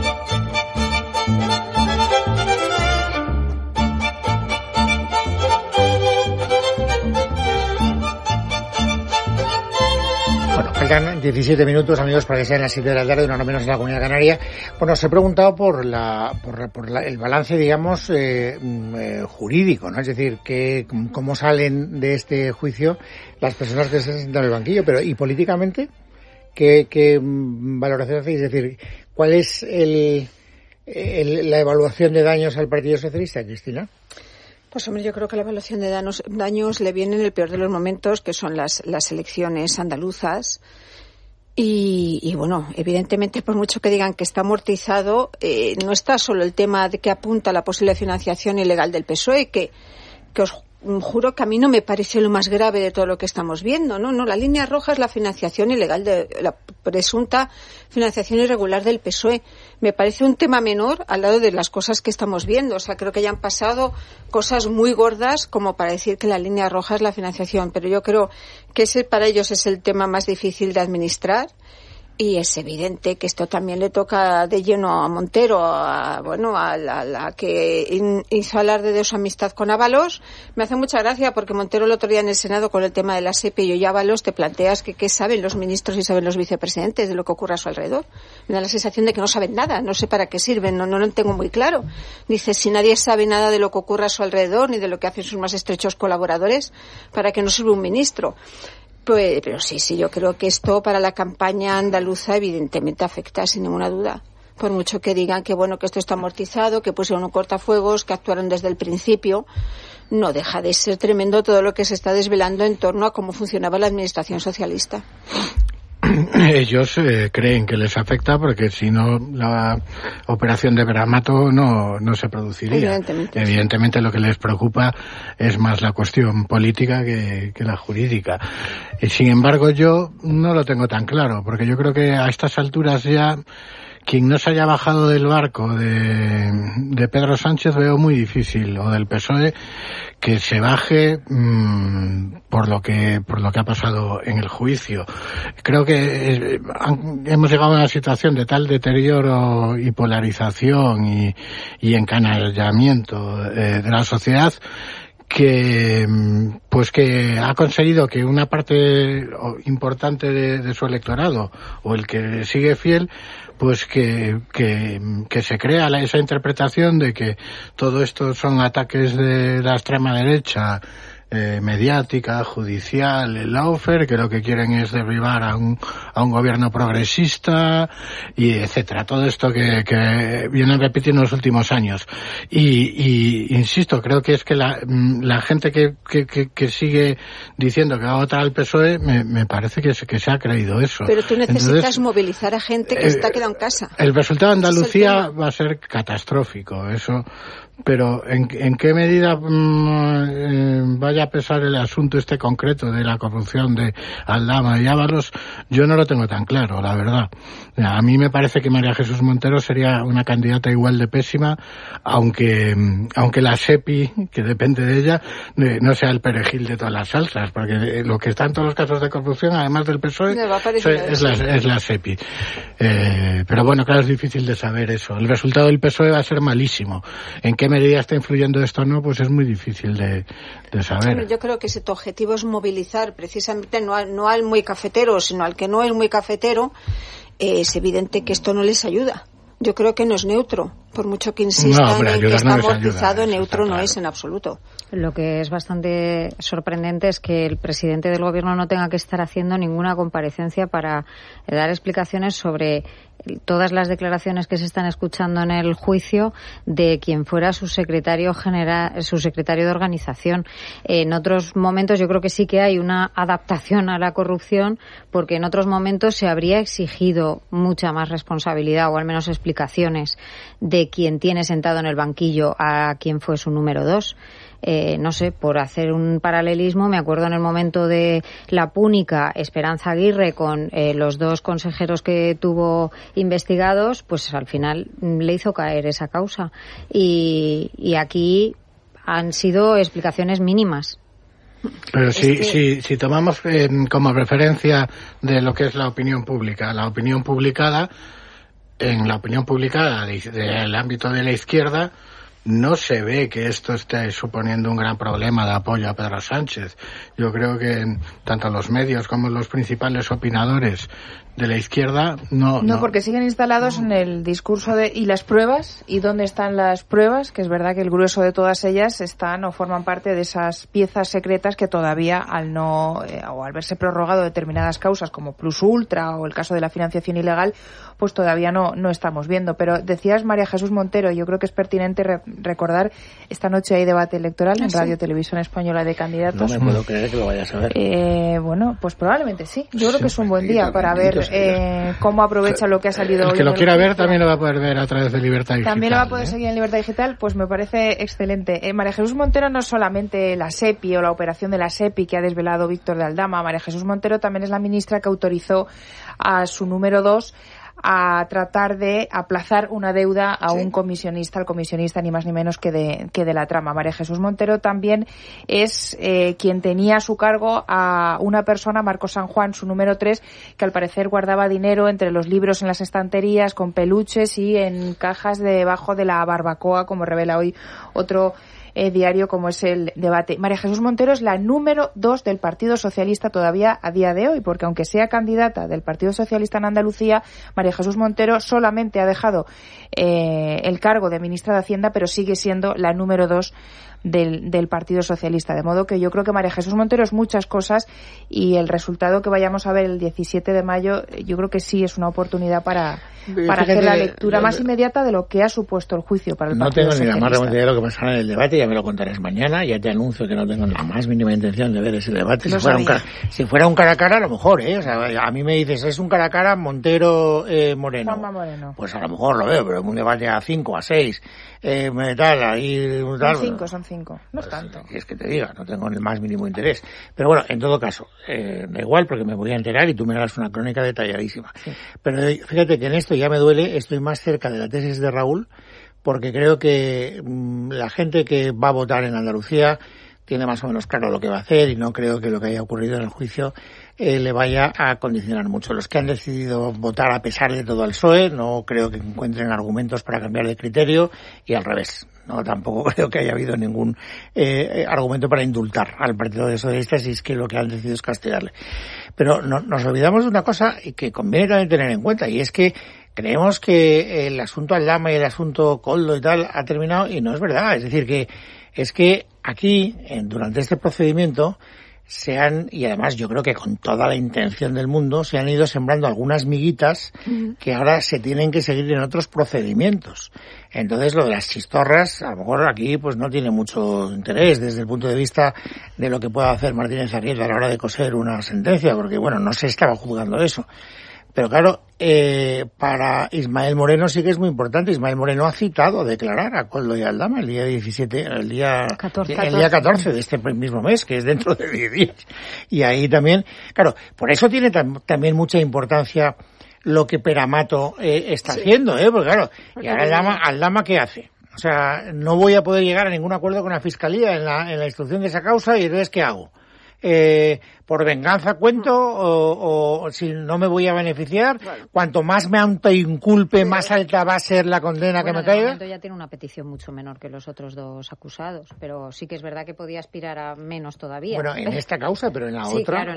S1: Faltan diecisiete minutos, amigos, para que sean las siete de la tarde, una hora menos en la Comunidad Canaria. Bueno, os he preguntado por la por, por la, el balance, digamos, eh, eh, jurídico, ¿no? Es decir, que cómo salen de este juicio las personas que se sientan en el banquillo, pero ¿y políticamente? ¿Qué, qué valoración hacéis? Es decir, ¿cuál es el, el, la evaluación de daños al Partido Socialista, Cristina?
S4: Pues hombre, yo creo que la evaluación de daños, daños le viene en el peor de los momentos, que son las, las elecciones andaluzas, Y, y bueno, evidentemente, por mucho que digan que está amortizado, eh, no está solo el tema de que apunta la posible financiación ilegal del P S O E, que, que os juro que a mí no me parece lo más grave de todo lo que estamos viendo, ¿no? No, la línea roja es la financiación ilegal, de la presunta financiación irregular del P S O E. Me parece un tema menor al lado de las cosas que estamos viendo. O sea, creo que ya han pasado cosas muy gordas como para decir que la línea roja es la financiación. Pero yo creo que ese para ellos es el tema más difícil de administrar. Y es evidente que esto también le toca de lleno a Montero, a, bueno, a la, la que in, hizo alarde de su amistad con Ábalos. Me hace mucha gracia porque Montero el otro día en el Senado con el tema de la SEPI y Ábalos te planteas que qué saben los ministros y saben los vicepresidentes de lo que ocurre a su alrededor. Me da la sensación de que no saben nada, no sé para qué sirven, no, no lo tengo muy claro. Dice, si nadie sabe nada de lo que ocurre a su alrededor ni de lo que hacen sus más estrechos colaboradores, ¿para qué no sirve un ministro? Pues, pero sí, sí, yo creo que esto para la campaña andaluza evidentemente afecta sin ninguna duda. Por mucho que digan que bueno, que esto está amortizado, que pusieron un cortafuegos, que actuaron desde el principio, no deja de ser tremendo todo lo que se está desvelando en torno a cómo funcionaba la administración socialista.
S3: Ellos eh, creen que les afecta porque si no la operación de Beramato no, no se produciría.
S4: Evidentemente.
S3: Evidentemente lo que les preocupa es más la cuestión política que, que la jurídica. Y sin embargo yo no lo tengo tan claro porque yo creo que a estas alturas ya quien no se haya bajado del barco de, de Pedro Sánchez veo muy difícil, o del P S O E, que se baje mmm, por lo que por lo que ha pasado en el juicio. Creo que eh, han, hemos llegado a una situación de tal deterioro y polarización y, y encanallamiento eh, de la sociedad que pues que ha conseguido que una parte importante de, de su electorado o el que sigue fiel pues que, que, que se crea la, esa interpretación de que todo esto son ataques de la extrema derecha eh, mediática, judicial, el lawfare, que lo que quieren es derribar a un, a un gobierno progresista y etcétera. Todo esto que, que vienen repitiendo en los últimos años. Y, y insisto, creo que es que la, la gente que, que, que, que sigue diciendo que va a votar al P S O E, me, me parece que se, que se ha creído eso.
S4: Pero tú necesitas
S3: Entonces,
S4: movilizar a gente que eh, está quedada en casa.
S3: El resultado de Andalucía va a ser catastrófico, eso. Pero ¿en, en qué medida mmm, eh, vaya a pesar el asunto este concreto de la corrupción de Aldama y Ábalos? Yo no lo tengo tan claro, la verdad. A mí me parece que María Jesús Montero sería una candidata igual de pésima, aunque aunque la SEPI, que depende de ella, no sea el perejil de todas las salsas, porque lo que está en todos los casos de corrupción, además del P S O E, es la, es la SEPI. Eh, pero bueno, claro, es difícil de saber eso. El resultado del P S O E va a ser malísimo. ¿En qué medida está influyendo esto o no? Pues es muy difícil de, de saber.
S4: Yo creo que si tu objetivo es movilizar precisamente no al, no al muy cafetero, sino al que no es muy cafetero, eh, es evidente que esto no les ayuda. Yo creo que no es neutro, por mucho que insistan no, hombre, en que está no amortizado, ayuda, neutro no claro. es en absoluto.
S2: Lo que es bastante sorprendente es que el presidente del gobierno no tenga que estar haciendo ninguna comparecencia para dar explicaciones sobre todas las declaraciones que se están escuchando en el juicio de quien fuera su secretario general, su secretario de organización. En otros momentos yo creo que sí que hay una adaptación a la corrupción, porque en otros momentos se habría exigido mucha más responsabilidad o al menos explicaciones de quien tiene sentado en el banquillo a quien fue su número dos. Eh, no sé, por hacer un paralelismo, me acuerdo en el momento de la Púnica, Esperanza Aguirre con eh, los dos consejeros que tuvo investigados, pues al final le hizo caer esa causa. Y, y aquí han sido explicaciones mínimas.
S3: Pero si, que... si, si tomamos eh, como referencia de lo que es la opinión pública, la opinión publicada, en la opinión publicada del de, de ámbito de la izquierda, no se ve que esto esté suponiendo un gran problema de apoyo a Pedro Sánchez. Yo creo que tanto los medios como los principales opinadores de la izquierda no...
S7: No, no. porque siguen instalados en el discurso de ¿y las pruebas? ¿Y dónde están las pruebas? Que es verdad que el grueso de todas ellas están o forman parte de esas piezas secretas que todavía al no eh, o al verse prorrogado determinadas causas como Plus Ultra o el caso de la financiación ilegal, pues todavía no, no estamos viendo. Pero decías María Jesús Montero, yo creo que es pertinente re- recordar, esta noche hay debate electoral en ¿Ah, sí? Radio Televisión Española de Candidatos.
S1: No me puedo creer que lo vayas a ver.
S7: Eh, bueno, pues probablemente sí. Yo creo que es un buen día para ver eh, cómo aprovecha lo que ha salido hoy.
S3: El que lo quiera ver también lo va a poder ver a través de Libertad Digital.
S7: También lo va a poder
S3: ¿eh?
S7: seguir en Libertad Digital, pues me parece excelente. Eh, María Jesús Montero no es solamente la SEPI o la operación de la SEPI que ha desvelado Víctor de Aldama. María Jesús Montero también es la ministra que autorizó a su número dos a tratar de aplazar una deuda a sí. un comisionista, al comisionista ni más ni menos que de, que de la trama. María Jesús Montero también es eh, quien tenía a su cargo a una persona, Marcos San Juan, su número tres, que al parecer guardaba dinero entre los libros en las estanterías, con peluches y en cajas debajo de la barbacoa, como revela hoy otro Eh, diario como es El Debate. María Jesús Montero es la número dos del Partido Socialista todavía a día de hoy, porque aunque sea candidata del Partido Socialista en Andalucía, María Jesús Montero solamente ha dejado eh, el cargo de ministra de Hacienda, pero sigue siendo la número dos del, del Partido Socialista. De modo que yo creo que María Jesús Montero es muchas cosas y el resultado que vayamos a ver el diecisiete de mayo yo creo que sí es una oportunidad para, para hacer la lectura yo, más inmediata de lo que ha supuesto el juicio para el
S1: no
S7: Partido
S1: Socialista. No tengo ni la más remota idea de lo que pasará en el debate, ya me lo contarás mañana, ya te anuncio que no tengo la más mínima intención de ver ese debate. Si fuera, un cara, si fuera un cara a cara, a lo mejor, ¿eh? O sea, a mí me dices, es un cara a cara Montero eh, Moreno.
S7: Juanma Moreno.
S1: Pues a lo mejor lo veo, pero un debate a cinco, a seis, eh, tal, ahí... Tal,
S7: son cinco, son cinco. No es
S1: pues,
S7: tanto.
S1: Es que te diga, no tengo el más mínimo interés. Pero bueno, en todo caso, eh, da igual porque me voy a enterar y tú me harás una crónica detalladísima. Sí. Pero fíjate que en esto ya me duele, estoy más cerca de la tesis de Raúl, porque creo que mmm, la gente que va a votar en Andalucía tiene más o menos claro lo que va a hacer y no creo que lo que haya ocurrido en el juicio eh, le vaya a condicionar mucho. Los que han decidido votar a pesar de todo al P S O E no creo que encuentren argumentos para cambiar de criterio y al revés. No, tampoco creo que haya habido ningún eh, argumento para indultar al Partido de Socialistas si es que lo que han decidido es castigarle. Pero no, nos olvidamos de una cosa y que conviene también tener en cuenta y es que creemos que el asunto Aldama y el asunto Koldo y tal ha terminado y no es verdad. Es decir, que es que aquí, en, durante este procedimiento, se han, y además yo creo que con toda la intención del mundo, se han ido sembrando algunas miguitas uh-huh. que ahora se tienen que seguir en otros procedimientos. Entonces, lo de las chistorras, a lo mejor aquí pues no tiene mucho interés desde el punto de vista de lo que pueda hacer Martínez Arrieta a la hora de coser una sentencia, porque bueno, no se estaba juzgando eso. Pero claro, eh, para Ismael Moreno sí que es muy importante. Ismael Moreno ha citado a declarar a Koldo y Aldama el día diecisiete, el día
S2: catorce,
S1: el día catorce de este mismo mes, que es dentro de diez días. Y ahí también, claro, por eso tiene tam- también mucha importancia lo que Peramato eh, está sí. haciendo, ¿eh? Porque claro, y ahora Aldama, Aldama ¿qué hace? O sea, no voy a poder llegar a ningún acuerdo con la Fiscalía en la, en la instrucción de esa causa y entonces ¿qué hago? Eh, por venganza cuento o, o si no me voy a beneficiar, bueno. cuanto más me autoinculpe, más alta va a ser la condena bueno, que me caiga.
S2: De momento ya tiene una petición mucho menor que los otros dos acusados, pero sí que es verdad que podía aspirar a menos todavía.
S1: Bueno, en esta causa, pero en la
S2: sí,
S1: otra...
S2: Claro,